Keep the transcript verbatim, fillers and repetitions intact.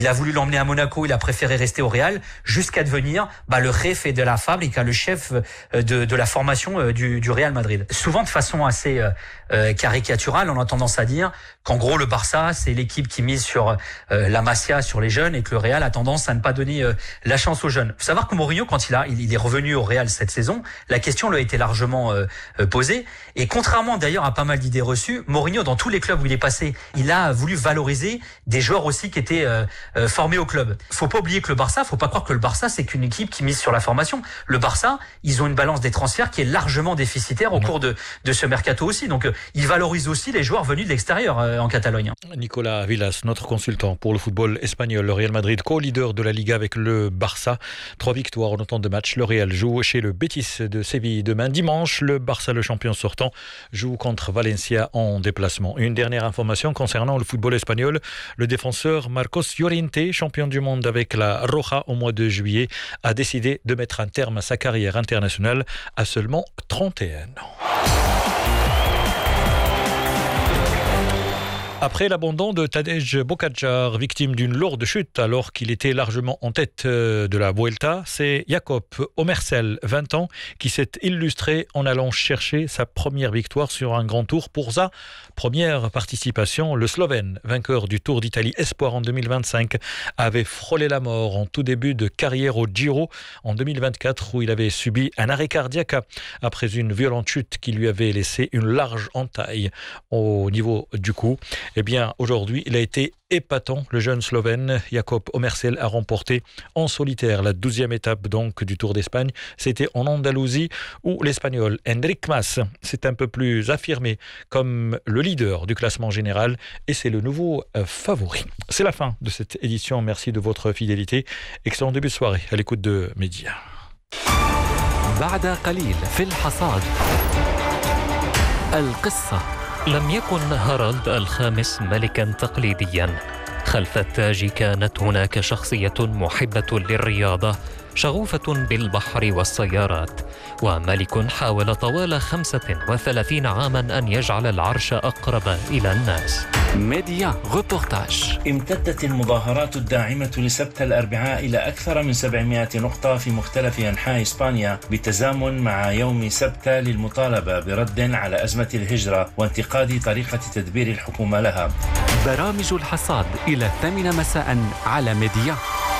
Il a voulu l'emmener à Monaco, il a préféré rester au Real jusqu'à devenir bah, le chef de la fábrica, le chef de, de la formation du, du Real Madrid. Souvent de façon assez euh, caricaturale, on a tendance à dire qu'en gros le Barça c'est l'équipe qui mise sur euh, la Masia, sur les jeunes, et que le Real a tendance à ne pas donner euh, la chance aux jeunes. Il faut savoir que Mourinho, quand il, a, il, il est revenu au Real cette saison, la question lui a été largement euh, posée. Et contrairement d'ailleurs à pas mal d'idées reçues, Mourinho, dans tous les clubs où il est passé, il a voulu valoriser des joueurs aussi qui étaient euh, euh, formés au club. Faut pas oublier que le Barça, faut pas croire que le Barça c'est qu'une équipe qui mise sur la formation. Le Barça, ils ont une balance des transferts qui est largement déficitaire au mmh. cours de, de ce mercato aussi. Donc euh, ils valorisent aussi les joueurs venus de l'extérieur euh, en Catalogne. Nicolas Villas, notre consultant pour le football espagnol. Le Real Madrid, co-leader de la Liga avec le Barça. Trois victoires en autant de matchs. Le Real joue chez le Betis de Séville demain dimanche. Le Barça, le champion sortant, joue contre Valencia en déplacement. Une dernière information concernant le football espagnol. Le défenseur Marcos Llorente, champion du monde avec la Roja au mois de juillet, a décidé de mettre un terme à sa carrière internationale à seulement trente et un ans. Après l'abandon de Tadej Pogačar, victime d'une lourde chute alors qu'il était largement en tête de la Vuelta, c'est Jakob Omersel, vingt ans, qui s'est illustré en allant chercher sa première victoire sur un grand tour. Pour sa première participation, le Slovène, vainqueur du Tour d'Italie Espoir en deux mille vingt-cinq, avait frôlé la mort en tout début de carrière au Giro en deux mille vingt-quatre, où il avait subi un arrêt cardiaque après une violente chute qui lui avait laissé une large entaille au niveau du cou. Eh bien, aujourd'hui, il a été épatant. Le jeune Slovène Jakob Omersel a remporté en solitaire la douzième étape donc du Tour d'Espagne. C'était en Andalousie où l'Espagnol Enric Mas s'est un peu plus affirmé comme le leader du classement général et c'est le nouveau euh, favori. C'est la fin de cette édition. Merci de votre fidélité. Excellent début de soirée à l'écoute de Média. بعد قليل في الحصاد القصة. لم يكن هارالد الخامس ملكاً تقليدياً. خلف التاج كانت هناك شخصية محبة للرياضة، شغوفة بالبحر والسيارات، وملك حاول طوال خمسة وثلاثين عاماً أن يجعل العرش أقرب إلى الناس. ميديا ريبورتاج. امتدت المظاهرات الداعمة لسبت الأربعاء إلى أكثر من سبعمائة نقطة في مختلف أنحاء إسبانيا بالتزامن مع يوم سبت للمطالبة برد على أزمة الهجرة وانتقاد طريقة تدبير الحكومة لها. برامج الحصاد إلى الثامنة مساء على ميديا.